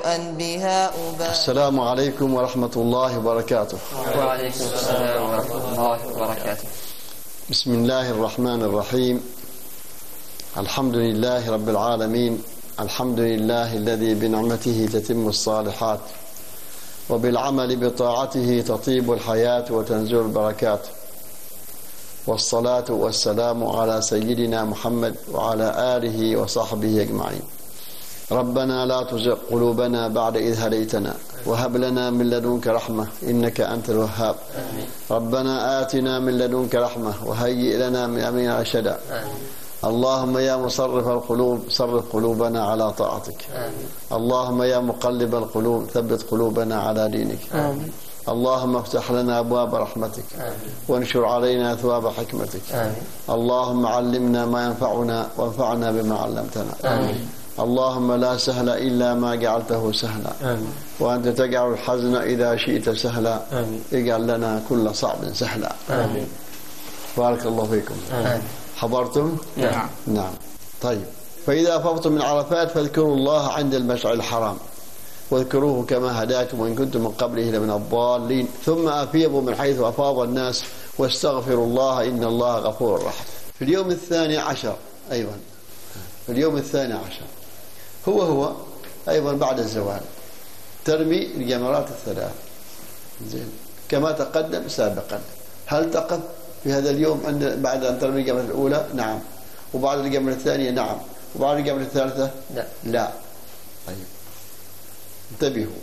شيئا بها أبالي. السلام عليكم ورحمة الله وبركاته. وعليكم السلام ورحمة الله وبركاته. بسم الله الرحمن الرحيم. الحمد لله رب العالمين. الحمد لله الذي بنعمته تتم الصالحات وبالعمل بطاعته تطيب الحياة وتنزل البركات، والصلاة والسلام على سيدنا محمد وعلى آله وصحبه أجمعين. ربنا لا تزغ قلوبنا بعد إذ هديتنا وهب لنا من لدنك رحمة إنك أنت الوهاب. ربنا آتنا من لدنك رحمة وهيئ لنا من أمرنا رشدا. اللهم يا مصرف القلوب صرف قلوبنا على طاعتك. اللهم يا مقلب القلوب ثبت قلوبنا على دينك. اللهم افتح لنا أبواب رحمتك وانشر علينا ثواب حكمتك. اللهم علمنا ما ينفعنا وانفعنا بما علمتنا. اللهم لا سهل إلا ما جعلته سهلا وأنت تجعل الحزن إذا شئت سهلا. اجعل لنا كل صعب سهلا. بارك الله فيكم. حضرتم؟ نعم. طيب، فإذا أفضتم من عرفات فاذكروا الله عند المشعر الحرام واذكروه كما هداكم وإن كنتم من قبله لمن الضالين ثم أفيضوا من حيث أفاض الناس واستغفروا الله إن الله غفور رحيم. في اليوم 12 أيضا، في اليوم 12 هو أيضا بعد الزوال ترمي الجمرات الثلاث زين كما تقدم سابقا. هل تقف في هذا اليوم بعد أن ترمي الجمرة الأولى؟ نعم. وبعد الجمرة الثانية؟ نعم. وبعد الجمرة الثالثة؟ لا. طيب انتبهوا.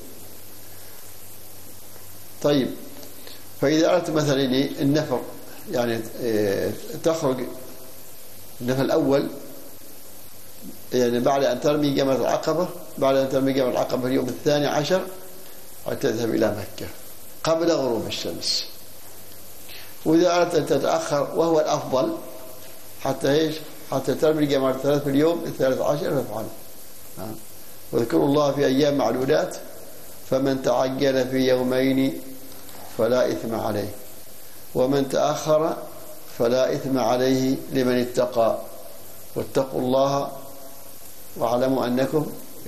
طيب، فإذا أردت مثلا النفر، يعني تخرج النفر الأول يعني بعد أن ترمي جمرة العقبة، بعد أن ترمي جمرة العقبة اليوم 12 تذهب إلى مكة قبل غروب الشمس. وإذا أردت أن تتأخر وهو الأفضل حتى ترمي الجمرة الثلاث في اليوم 13 فافعل. واذكروا الله في أيام معدودات فمن تعجل في يومين فلا إثم عليه ومن تأخر فلا إثم عليه لمن اتقى واتقوا الله واعلموا أنكم